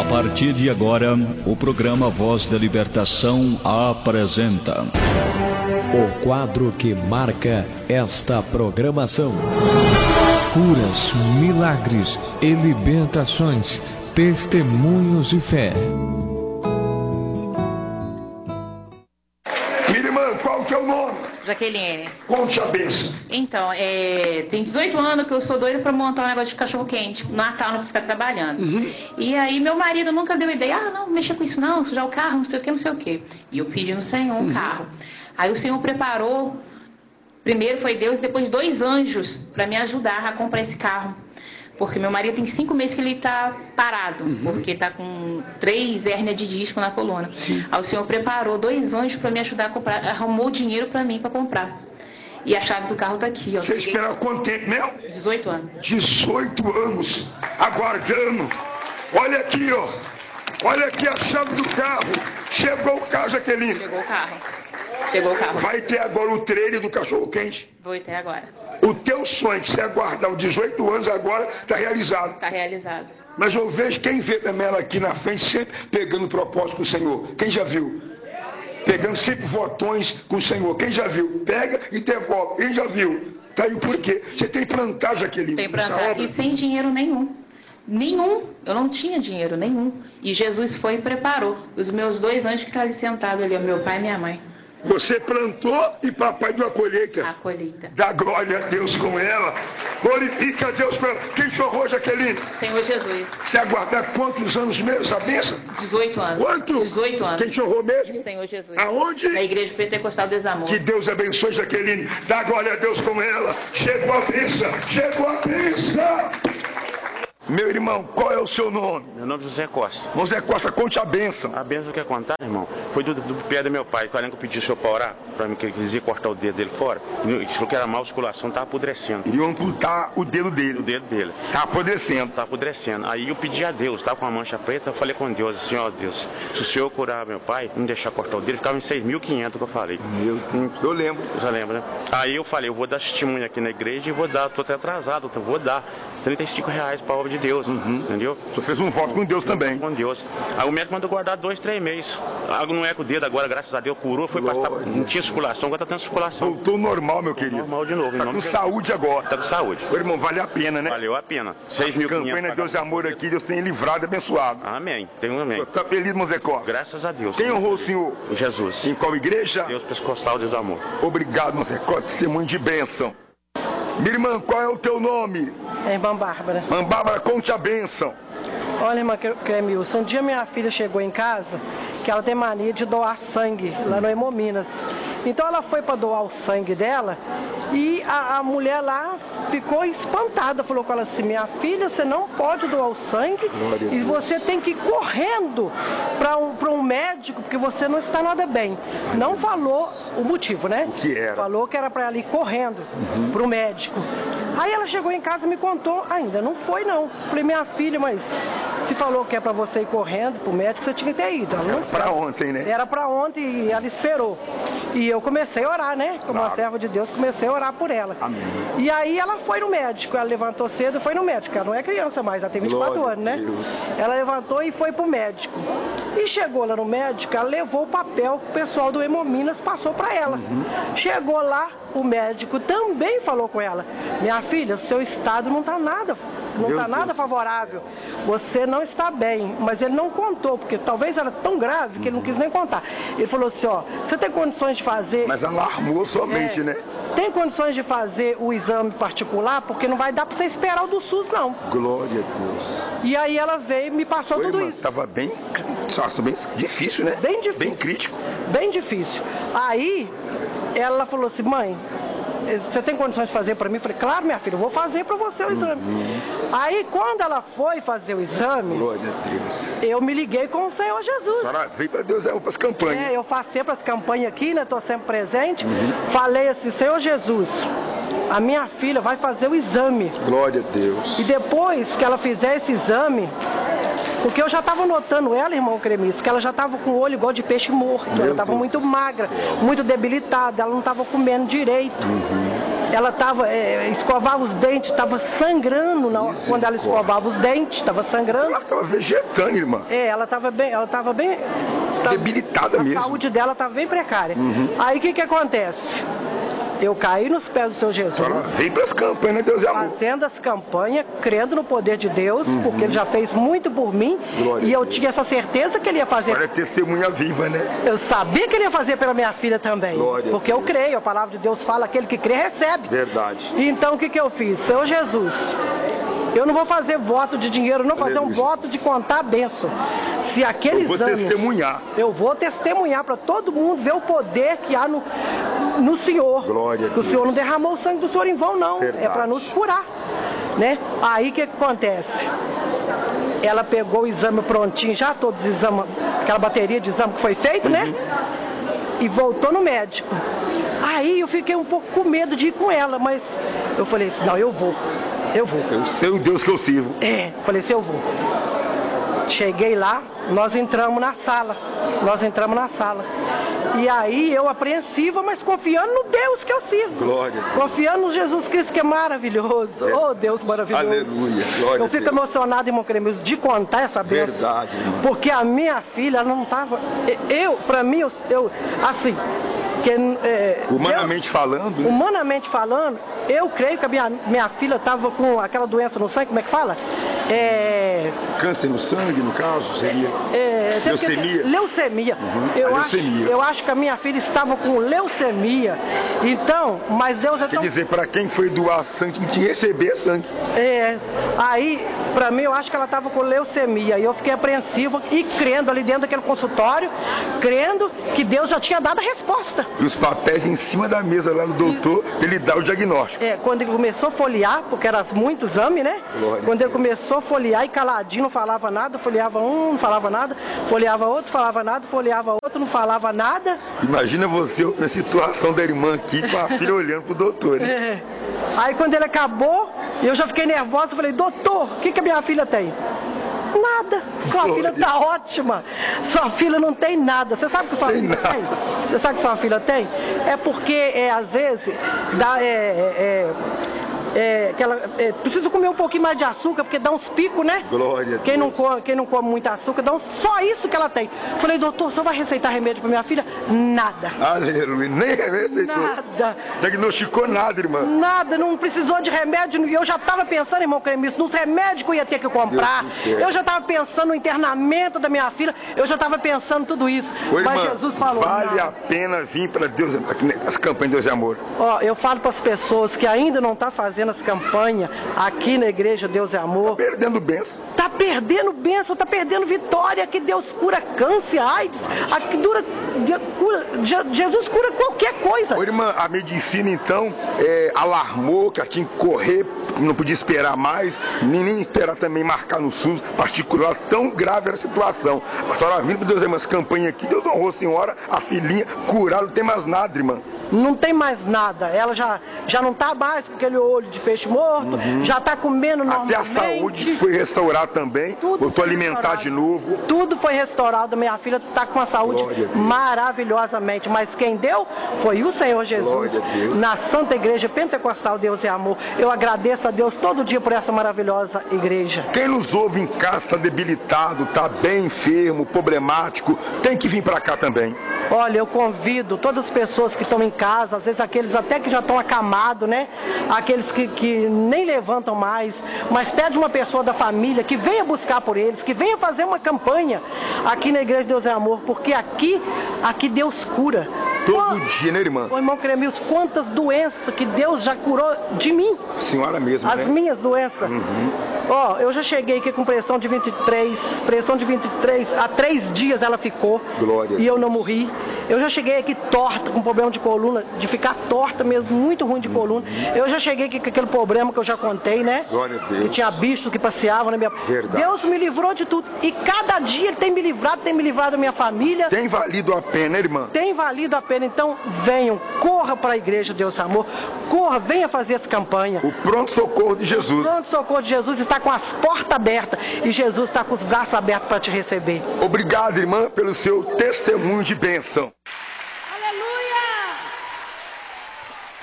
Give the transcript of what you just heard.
partir de agora, o programa Voz da Libertação apresenta o quadro que marca esta programação: curas, milagres e libertações, testemunhos de fé. Minha irmã, qual que é o nome? Jaqueline. Conte a bênção. Então, tem 18 anos que eu sou doida pra montar um negócio de cachorro-quente. No Natal, não pra ficar trabalhando. E aí, meu marido nunca deu ideia. Não mexa com isso não, sujar o carro, não sei o que, não sei o que. E eu pedi no Senhor um carro. Aí o Senhor preparou, primeiro foi Deus e depois 2 anjos pra me ajudar a comprar esse carro. Porque meu marido tem 5 meses que ele tá parado, porque tá com 3 hérnias de disco na coluna. Aí o Senhor preparou 2 anjos para me ajudar a comprar, arrumou dinheiro para mim para comprar. E a chave do carro tá aqui, ó. Você esperava quanto tempo mesmo? 18 anos. 18 anos, aguardando. Olha aqui, ó. Olha aqui a chave do carro. Chegou o carro, Jaqueline. Chegou o carro. Chegou o carro. Vai ter agora o trailer do cachorro-quente. Vou ter agora. O teu sonho que você aguardar os 18 anos agora está realizado. Está realizado. Mas eu vejo quem vê também ela aqui na frente sempre pegando propósito com o Senhor. Quem já viu? Pegando sempre votões com o Senhor. Quem já viu? Pega e devolve. Quem já viu? Tá aí o porquê. Você tem plantado, Jaqueline? Tem plantado. E sem dinheiro nenhum. Nenhum. Eu não tinha dinheiro nenhum. E Jesus foi e preparou. Os meus 2 anjos que estão ali sentados ali, o meu pai e minha mãe. Você plantou e papai deu a colheita. A colheita. Dá glória a Deus com ela. Glorifica a Deus com ela. Quem chorou, Jaqueline? Senhor Jesus. Você aguardar quantos anos mesmo essa bênção? 18 anos. Quanto? 18 anos. Quem chorou mesmo? Senhor Jesus. Aonde? Na Igreja Pentecostal Desamor. Que Deus abençoe, Jaqueline. Dá glória a Deus com ela. Chegou a bênção. Chegou a bênção. Meu irmão, qual é o seu nome? Meu nome é José Costa. José Costa, conte a bênção. A bênção que eu quer contar, irmão, foi do pé do meu pai. Quando eu pedi o senhor para orar, para mim, que ele quisia cortar o dedo dele fora, ele falou que era má musculação, estava apodrecendo. Iriam amputar o dedo dele. O dedo dele. Tá apodrecendo. Tá apodrecendo. Aí eu pedi a Deus, estava com a mancha preta, eu falei com Deus, assim, ó Deus, se o senhor curar meu pai, não deixar cortar o dedo, ficava em 6.500 que eu falei. Meu Deus, eu lembro. Você lembra, né? Aí eu falei, eu vou dar testemunho aqui na igreja e vou dar, tô até atrasado, então vou dar R$35 para a obra de Deus, entendeu? O senhor fez um voto com Deus também. Com Deus. Aí o médico mandou guardar 2, 3 meses. Algo não é com o dedo agora, graças a Deus, curou, foi passar, não tinha circulação, agora tá tendo circulação. Voltou normal, meu querido. Normal de novo. Tá com saúde agora. Tá com saúde. Ô, irmão, vale a pena, né? Valeu a pena. 6.500. Campanha Deus de Amor aqui, Deus tem livrado e abençoado. Amém. Tem um amém. O senhor tá feliz, José Costa? Graças a Deus. Quem honrou o senhor? Jesus. Em qual igreja? Deus Pentecostal, Deus do Amor. Obrigado, José Costa, testemunho de bênção. Minha irmã, qual é o teu nome? É irmã Bárbara. Irmã Bárbara, conte a bênção. Olha, irmã Cremilson, um dia minha filha chegou em casa que ela tem mania de doar sangue lá no Hemominas. Então ela foi para doar o sangue dela e a mulher lá ficou espantada, falou com ela assim: minha filha, você não pode doar o sangue e você tem que ir correndo para um médico porque você não está nada bem. Não falou o motivo, né? O que era? Falou que era para ela ir correndo para o médico. Aí ela chegou em casa e me contou, ainda não foi não. Falei, minha filha, mas se falou que é para você ir correndo pro médico, você tinha que ter ido. Ela não foi. Pra ontem, né? Era para ontem e ela esperou. E eu comecei a orar, né? Como uma serva de Deus, comecei a orar por ela. Amém. E aí ela foi no médico, ela levantou cedo e foi no médico. Ela não é criança mais, ela tem 24 anos, né? Deus. Ela levantou e foi pro médico. E chegou lá no médico, ela levou o papel que o pessoal do Hemominas passou para ela. Chegou lá, o médico também falou com ela: minha filha, seu estado não está nada favorável. Você não está bem. Mas ele não contou, porque talvez era tão grave que ele não quis nem contar. Ele falou assim: ó, você tem condições de fazer... Mas alarmou somente, né? Tem condições de fazer o exame particular, porque não vai dar para você esperar o do SUS, não. Glória a Deus. E aí ela veio e me passou tudo isso. Tava bem, situação bem difícil, né? Bem difícil. Bem crítico. Bem difícil. Aí ela falou assim: mãe, você tem condições de fazer para mim? Eu falei: claro, minha filha, eu vou fazer para você o exame. Aí quando ela foi fazer o exame, glória a Deus, eu me liguei com o Senhor Jesus. A senhora veio para Deus, para as campanhas. Eu faço sempre as campanhas aqui, né? Estou sempre presente. Falei assim: Senhor Jesus, a minha filha vai fazer o exame. Glória a Deus. E depois que ela fizer esse exame, porque eu já estava notando ela, irmão Cremiço, que ela já estava com o olho igual de peixe morto. Ela estava muito magra, muito debilitada, ela não estava comendo direito. ela escovava os dentes, estava sangrando quando ela escovava os dentes, estava sangrando. Ela estava vegetando, irmã. Ela estava bem debilitada mesmo. A saúde dela estava bem precária. Aí o que acontece? Eu caí nos pés do Senhor Jesus. A senhora vem para as campanhas, né, Deus e amor? Fazendo as campanhas, crendo no poder de Deus, porque Ele já fez muito por mim. Glória e a eu Deus. tinha essa certeza que Ele ia fazer. Agora é testemunha viva, né? Eu sabia que Ele ia fazer pela minha filha também. Glória porque a eu Deus. creio, a palavra de Deus fala, aquele que crê recebe. Verdade. Então o que eu fiz? Senhor Jesus, eu não vou fazer voto de dinheiro, não vou fazer um voto de contar a bênção. Se aquele Eu vou testemunhar. Eu vou testemunhar para todo mundo ver o poder que há no Senhor. Glória a Que Deus. o Senhor não derramou o sangue do Senhor em vão, não. Verdade. É para nos curar. Né? Aí o que acontece? Ela pegou o exame prontinho, já todos os exames, aquela bateria de exame que foi feito, né? E voltou no médico. Aí eu fiquei um pouco com medo de ir com ela, mas eu falei assim, não, eu vou. Eu sei o Deus que eu sirvo. Falei assim, eu vou. Cheguei lá, nós entramos na sala. E aí eu apreensiva, mas confiando no Deus que eu sirvo. Glória a Deus. Confiando no Jesus Cristo que é maravilhoso. Oh, Deus maravilhoso. Aleluia. Glória eu fico emocionado, irmão Cremilson, de contar essa bênção. Verdade, irmão. Porque a minha filha, ela não estava... Pra mim, assim... Humanamente falando, né? Humanamente falando, eu creio que a minha filha estava com aquela doença no sangue, como é que fala? Câncer no sangue, no caso, seria? Leucemia? Leucemia. Eu acho que a minha filha estava com leucemia. Então, mas Deus é tão... Quer dizer, para quem foi doar sangue, tinha que receber sangue. Aí, pra mim, eu acho que ela estava com leucemia. E eu fiquei apreensiva e crendo ali dentro daquele consultório, crendo que Deus já tinha dado a resposta. E os papéis em cima da mesa lá do doutor, ele dá o diagnóstico. Quando ele começou a folhear, porque era muito exame, né? Glória. Quando ele começou a folhear e caladinho, não falava nada, folheava um, não falava nada, folheava outro, falava nada, folheava outro, não falava nada. Imagina você na situação da irmã aqui, com a filha olhando pro doutor, né? Aí quando ele acabou, eu já fiquei nervosa, falei, doutor, o que a minha filha tem? Nada. Sua filha tá ótima. Sua filha não tem nada. Você sabe o que sua filha tem? Você sabe o que sua filha tem? É porque, às vezes, que ela precisa comer um pouquinho mais de açúcar, porque dá uns picos, né? Glória a quem não come muito açúcar, só isso que ela tem. Falei, doutor, o senhor vai receitar remédio para minha filha? Nada. Aleluia, nem remédio receitou. Nada. Diagnosticou nada, irmã. Nada, não precisou de remédio. E eu já estava pensando, irmão Cremilson, nos remédios que eu ia ter que comprar. Eu já estava pensando no internamento da minha filha. Eu já estava pensando tudo isso. Ô, mas irmã, Jesus falou, vale a pena vir para Deus, as campanhas Deus e Amor. Eu falo para as pessoas que ainda não estão fazendo as campanhas aqui na igreja Deus e Amor. Tá perdendo bênção. Tá perdendo bênção, tá perdendo vitória, que Deus cura câncer, AIDS, Jesus cura qualquer coisa. Ô, irmã, a medicina então alarmou que ela tinha que correr, não podia esperar mais, nem esperar também marcar no SUS particular, tão grave era a situação. A senhora vindo para Deus, irmã, essa campanha aqui, Deus honrou a senhora, a filhinha, curada, não tem mais nada, irmã. Não tem mais nada, ela já não tá mais com aquele olho de peixe morto, já tá comendo normalmente. Até a saúde foi restaurada também, voltou a alimentar de novo. Tudo foi restaurado, minha filha tá com a saúde maravilhosamente, mas quem deu foi o Senhor Jesus, na Santa Igreja Pentecostal Deus e Amor. Eu agradeço a Deus todo dia por essa maravilhosa igreja. Quem nos ouve em casa está debilitado, está bem enfermo, problemático, tem que vir para cá também. Olha, eu convido todas as pessoas que estão em casa, às vezes aqueles até que já estão acamados, né? Aqueles que nem levantam mais, mas pede uma pessoa da família que venha buscar por eles, que venha fazer uma campanha aqui na Igreja Deus é Amor, porque aqui Deus cura. Todo dia, né, irmã? Ô, irmão Cremilson, quantas doenças que Deus já curou de mim. Senhora mesmo, as minhas doenças. Eu já cheguei aqui com pressão de 23, há 3 dias ela ficou. Glória. E eu não morri. Eu já cheguei aqui torta, com problema de coluna, de ficar torta mesmo, muito ruim de coluna. Eu já cheguei aqui com aquele problema que eu já contei, né? Glória a Deus. Que tinha bichos que passeavam na minha... Verdade. Deus me livrou de tudo. E cada dia Ele tem me livrado da minha família. Tem valido a pena, irmã? Tem valido a pena. Então, venham, corra para a Igreja Deus e Amor. Corra, venha fazer essa campanha. O pronto-socorro de Jesus. O pronto-socorro de Jesus está com as portas abertas. E Jesus está com os braços abertos para te receber. Obrigado, irmã, pelo seu testemunho de bênção.